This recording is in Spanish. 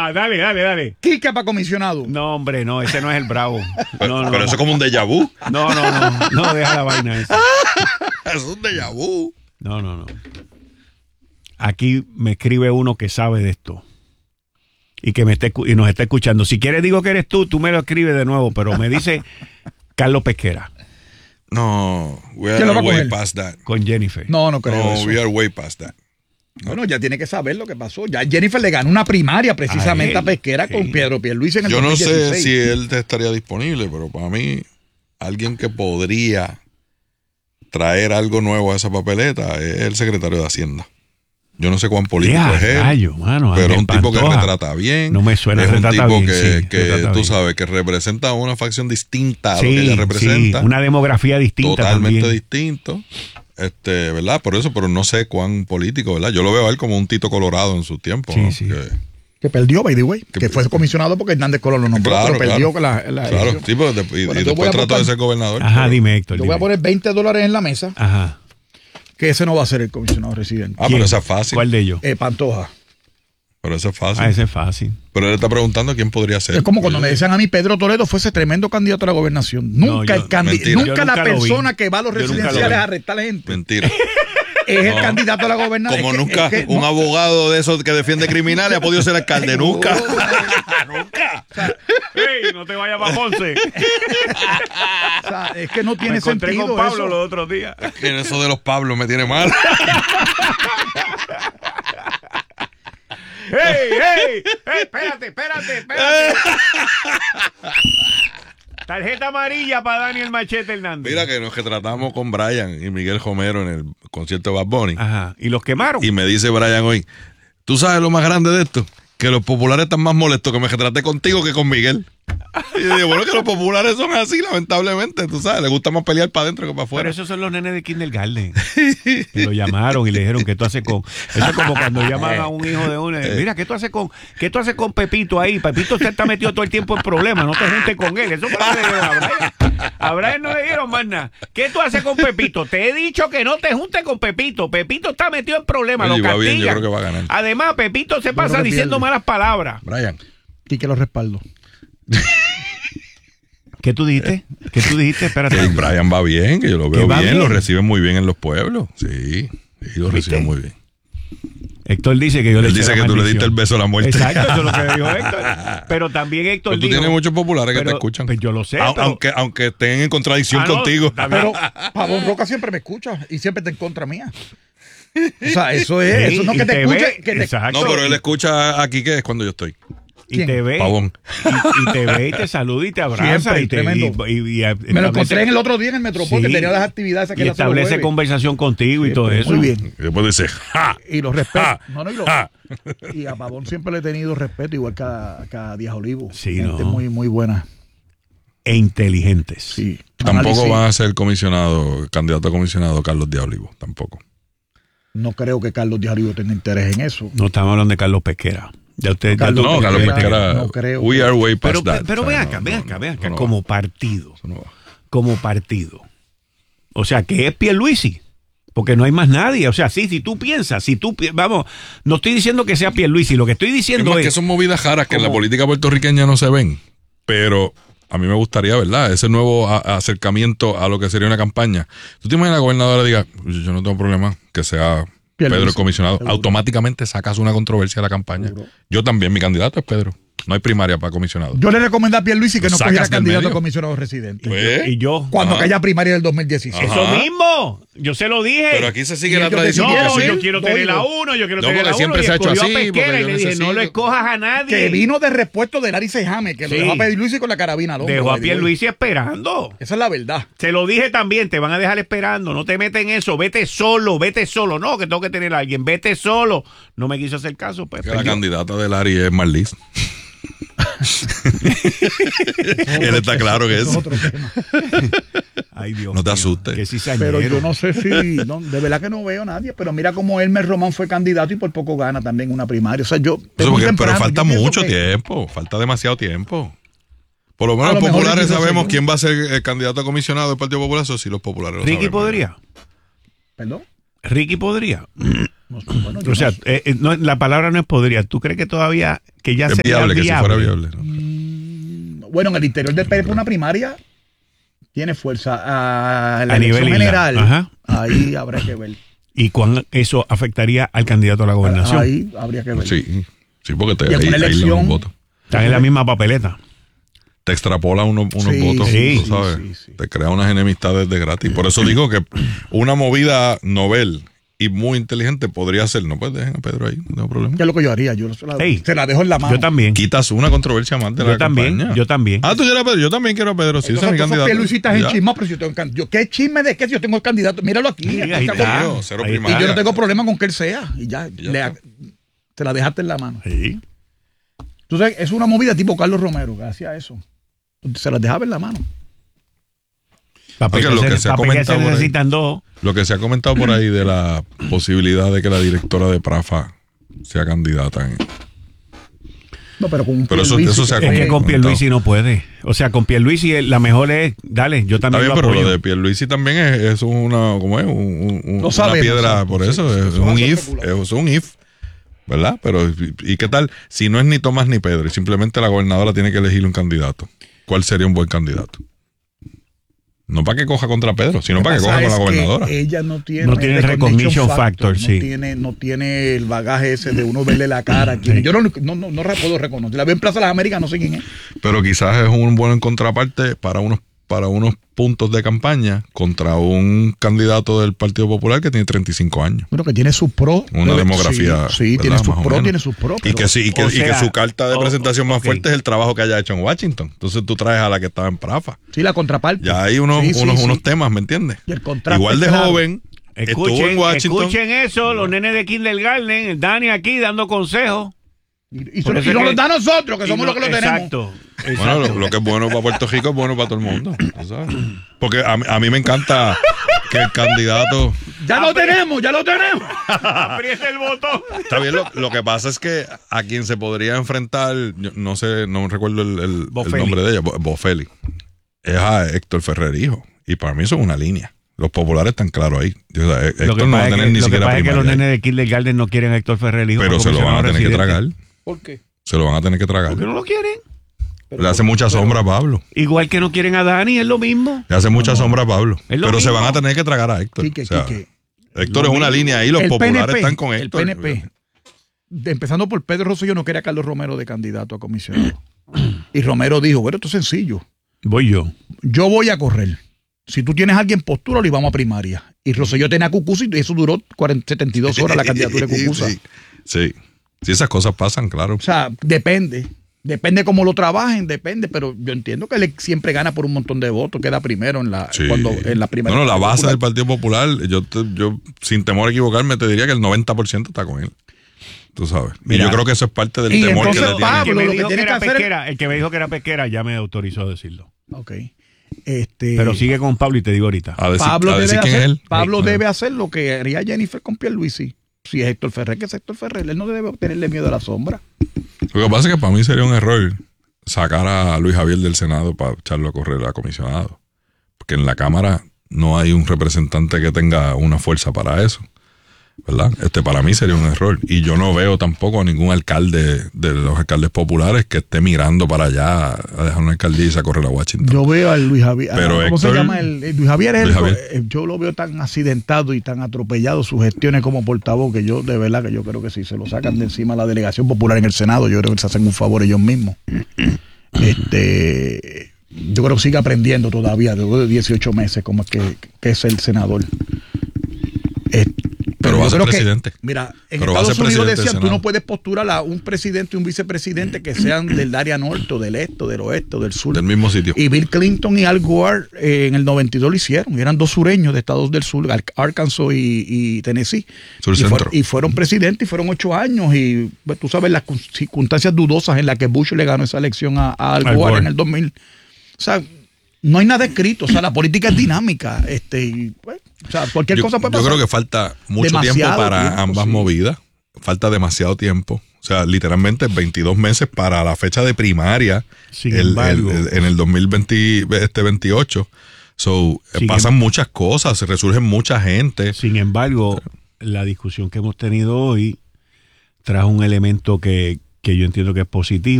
Dale. Quique para comisionado. No, hombre, no, ese no es el Bravo. No, pero eso es como un déjà vu. No, deja la vaina esa. Es un déjà vu. No. Aquí me escribe uno que sabe de esto y que nos está escuchando. Si quieres digo que eres tú me lo escribes de nuevo, pero me dice Carlos Pesquera. No, we are way past that. Con Jennifer. No creo eso. We are way past that. Bueno, ya tiene que saber lo que pasó. Ya Jennifer le ganó una primaria precisamente a Pesquera con Pedro Pierluisi en el 2016. Yo no sé si él estaría disponible, pero para mí, alguien que podría traer algo nuevo a esa papeleta es el secretario de Hacienda. Yo no sé cuán político es él, pero es un tipo que retrata bien. No me suena. Es un tipo que tú sabes, que representa una facción distinta a lo que ella representa. Sí, una demografía distinta. Totalmente distinto. ¿Verdad? Por eso, pero no sé cuán político, ¿verdad? Yo lo veo a él como un Tito Colorado en su tiempo. Sí, ¿no? sí. Que perdió, by the way. Que fue comisionado porque Hernández Colón lo nombró, pero perdió la Claro, sí, pero y después trató de ser gobernador. Ajá, dime, Héctor. Yo voy a poner $20 en la mesa. Ajá. Que ese no va a ser el comisionado residente. Pero esa es fácil. ¿Cuál de ellos? Pantoja. Pero eso es fácil. Ese es fácil. Pero él está preguntando quién podría ser. Es como cuando me decían a mí, Pedro Toledo fue ese tremendo candidato a la gobernación. Nunca la persona que va a los residenciales a arrestar a la gente. Mentira. Es el candidato a la gobernación. Como nunca un abogado de esos que defiende criminales ha podido ser alcalde. Nunca. Nunca. ¡Ey, no te vayas para Ponce! O sea, es que no tiene sentido. Me encontré con Pablo eso. los otros días. Es que eso de los Pablos me tiene mal. ¡Ey! Espérate. Tarjeta amarilla para Daniel Machete Hernández. Mira que nos retratamos con Brian y Miguel Romero en el concierto de Bad Bunny. Ajá. ¿Y los quemaron? Y me dice Brian hoy, ¿tú sabes lo más grande de esto? Que los populares están más molestos que me retraté contigo que con Miguel. Y yo digo, bueno, que los populares son así, lamentablemente, tú sabes, les gusta más pelear para adentro que para afuera. Pero esos son los nenes de kindergarten. Y lo llamaron y le dijeron, ¿qué tú haces con...? Eso es como cuando llaman a un hijo de uno. Mira, ¿qué tú haces con Pepito ahí? Pepito usted está metido todo el tiempo en problemas, no te juntes con él. Eso fue lo que le dijeron a Brian. A Brian no le dijeron más nada. ¿Qué tú haces con Pepito? Te he dicho que no te juntes con Pepito. Pepito está metido en problemas, lo castigan. Bien, yo creo que va a ganar. Además, Pepito se pasa diciendo malas palabras. Brian. Y que lo respaldo. ¿Qué tú dijiste? Espérate. Que Brian va bien, que yo lo veo bien, lo reciben muy bien en los pueblos. Sí, lo reciben muy bien. Héctor dice que yo le dice que tú le diste el beso a la muerte. Exacto, eso es lo que dijo Héctor. Pero también Héctor dijo... Tú tienes muchos populares que te escuchan. Pues yo lo sé. Aunque estén en contradicción contigo. Pero Pavón Roca siempre me escucha y siempre está en contra mía. O sea, eso es... Sí, eso no que te escuche... Exacto. No, pero él escucha aquí que es cuando yo estoy. Y te ve, y te ve y te saluda y te abraza. Siempre, me lo encontré en el otro día en el Metropol, que tenía las actividades que y establece conversación contigo y todo eso. Muy bien. Y después dice, ¡ja! Y los respeto. Y a Pavón siempre le he tenido respeto, igual que a Díaz Olivo. Sí, gente muy, muy buena. E inteligentes. Sí. Tampoco va a ser candidato a comisionado Carlos Díaz Olivo, tampoco. No creo que Carlos Díaz Olivo tenga interés en eso. No estamos hablando de Carlos Pesquera. Carlos Pesquera, no creo. We are way past that. Pero ven acá, como partido. Como partido. O sea, que es Pierluisi. Porque no hay más nadie. O sea, si tú piensas, vamos, no estoy diciendo que sea Pierluisi. Lo que estoy diciendo es que son movidas raras que en la política puertorriqueña no se ven. Pero a mí me gustaría, ¿verdad? Ese nuevo acercamiento a lo que sería una campaña. Tú te imaginas la gobernadora diga, yo no tengo problema que sea Pedro el comisionado. Seguro. Automáticamente sacas una controversia de la campaña. Seguro. Yo también, mi candidato es Pedro. No hay primaria para comisionado. Yo le recomendé a Pierluisi que no cogiera candidato a comisionado residente. ¿Y yo? Cuando haya primaria del 2016. Eso mismo. Yo se lo dije. Pero aquí se sigue la tradición. No, yo quiero tener la 1, yo quiero tener la 1. Siempre se ha hecho así. Y le dije, no lo escojas a nadie. Que vino de repuesto de Larry Sejame, que lo dejó a Pierluisi con la carabina al hombro. Dejó a Pierluisi esperando. Esa es la verdad. Se lo dije también, te van a dejar esperando. No te metes en eso. Vete solo. No, que tengo que tener a alguien. Vete solo. No me quiso hacer caso. Pues, la candidata de Larry es Marlis. Él está claro que es. Ay, Dios no te asustes. Pero yo no sé si, de verdad que no veo a nadie. Pero mira cómo Elmer Román fue candidato y por poco gana también una primaria. O sea, pero falta mucho tiempo. Falta demasiado tiempo. Por lo menos los populares sabemos quién va a ser el candidato a comisionado del Partido Popular. Eso sí, los populares lo Ricky sabemos. podría. ¿Perdón? Ricky podría. Bueno, o sea, no, la palabra no es podría. ¿Tú crees que todavía que ya es sería viable, que si fuera viable? Bueno, en el interior del PNP una primaria tiene fuerza. A la elección general, ajá, ahí habrá que ver. ¿Y cuán eso afectaría al candidato a la gobernación? Ahí habría que ver. Sí, porque ahí le dan un voto. Están en la misma papeleta. Te extrapola unos votos, tú sabes. Sí. Te crea unas enemistades de gratis. Por eso digo que una movida novel y muy inteligente podría ser, no, pues dejen a Pedro ahí, no tengo problema. ¿Qué es lo que yo haría? Yo se la dejo en la mano. Yo también. Quitas una controversia más de la campaña. Yo también. Ah, tú quieres a Pedro, yo también quiero a Pedro, sí, ese es mi candidato. ¿Qué Luisitas en chisma? Pero si yo tengo ¿qué chisme de qué si yo tengo el candidato? Míralo aquí. Sí, ahí está. Cero y yo no tengo problema con que él sea. Y ya te la dejaste en la mano. Sí. Entonces, es una movida tipo Carlos Romero, que hacía eso. Se las dejaba en la mano. Lo que se ha comentado necesitan dos. Lo que se ha comentado por ahí de la posibilidad de que la directora de Prafa sea candidata. No, pero con eso se ha es que con Pierluisi no puede. O sea, con Pierluisi la mejor es, dale, yo también lo apoyo. Pero lo de Pierluisi también es una, ¿cómo es? Una piedra, por eso, es un if, es un if. ¿Verdad? Pero, ¿y qué tal? Si no es ni Tomás ni Pedro y simplemente la gobernadora tiene que elegir un candidato, ¿cuál sería un buen candidato? No para que coja contra Pedro, sino para que coja con la gobernadora. Ella no tiene el recognition factor, sí. No tiene el bagaje ese de uno verle la cara a quien. Yo no puedo reconocer. La veo en Plaza de las Américas, no sé quién es. Pero quizás es un buen contraparte para unos puntos de campaña contra un candidato del Partido Popular que tiene 35 años. Bueno, que tiene sus pros. Una demografía. Sí, tiene sus pros. Y que su carta de presentación más fuerte es el trabajo que haya hecho en Washington. Entonces tú traes a la que estaba en Prafa. Sí, la contraparte. Ya hay unos temas, ¿me entiendes? Y el contraste, igual de joven. Estuvo en Washington. Escuchen eso, los nenes de kindergarten, el Dani aquí dando consejos. Y nos los da a nosotros, que somos los que lo tenemos. Exacto. Bueno, lo que es bueno para Puerto Rico es bueno para todo el mundo, ¿sabes? Porque a mí me encanta que el candidato... Ya lo tenemos. Aprieta el botón. Está bien, lo que pasa es que a quien se podría enfrentar, no recuerdo el nombre de ella, Bofeli, es a Héctor Ferrer hijo. Y para mí eso es una línea. Los populares están claros ahí. Héctor no va a tener ni siquiera primaria. Lo que pasa es que los nenes de kindergarten no quieren a Héctor Ferrer hijo. Pero se lo van a tener que tragar. ¿Por qué? Se lo van a tener que tragar. ¿Por qué no lo quieren? Le hace mucha sombra a Pablo. Igual que no quieren a Dani, es lo mismo. Le hace mucha sombra a Pablo. Pero mismo. se van a tener que tragar a Héctor. Héctor es una línea ahí, los populares están con Héctor. El PNP, empezando por Pedro Rosselló, no quería a Carlos Romero de candidato a comisionado. Y Romero dijo, bueno, esto es sencillo. Voy yo. Yo voy a correr. Si tú tienes a alguien, postúralo y vamos a primaria. Y Rosselló tenía a Cucuza y eso duró 72 horas la candidatura de Cucuza. Sí, esas cosas pasan, claro. O sea, depende cómo lo trabajen, pero yo entiendo que él siempre gana por un montón de votos, queda primero en la primera. No, la base del Partido Popular, yo sin temor a equivocarme te diría que el 90% está con él. Tú sabes. Mira, y yo creo que eso es parte del temor que le tiene. Pablo, el que me dijo que era pesquera ya me autorizó a decirlo. Ok. Pero sigue con Pablo y te digo ahorita. Pablo debe hacer lo que haría Jennifer con Pierluisi. Si es Héctor Ferrer, que es Héctor Ferrer, él no debe tenerle miedo a la sombra. Lo que pasa es que para mí sería un error sacar a Luis Javier del Senado para echarlo a correr a comisionado. Porque en la Cámara no hay un representante que tenga una fuerza para eso. ¿Verdad? Para mí sería un error. Y yo no veo tampoco a ningún alcalde de los alcaldes populares que esté mirando para allá a dejar una alcaldía y a correr a Washington. Yo veo a Luis Javier. Pero ¿Cómo Héctor, se llama? Luis Javier yo lo veo tan accidentado y tan atropellado sus gestiones como portavoz que yo, de verdad, que yo creo que si se lo sacan de encima a la delegación popular en el Senado, yo creo que se hacen un favor ellos mismos. Yo creo que sigue aprendiendo todavía, luego de 18 meses, como es que es el senador. Pero va a ser presidente. Mira, en Estados Unidos decían, tú no puedes postular a un presidente y un vicepresidente que sean del área norte, o del este, o del oeste, o del sur. Del mismo sitio. Y Bill Clinton y Al Gore en el 92 lo hicieron. Eran dos sureños de estados del sur, Arkansas y Tennessee. Y fueron presidentes y fueron 8 años. Y pues, tú sabes las circunstancias dudosas en las que Bush le ganó esa elección a Al Gore en el 2000. O sea, no hay nada escrito. O sea, la política es dinámica. O sea, cualquier cosa puede pasar. Yo creo que falta mucho tiempo para ambas movidas. Falta demasiado tiempo. O sea, literalmente 22 meses para la fecha de primaria en el 2028. Pasan muchas cosas, se resurgen mucha gente. Sin embargo, la discusión que hemos tenido hoy trajo un elemento que yo entiendo que es positivo.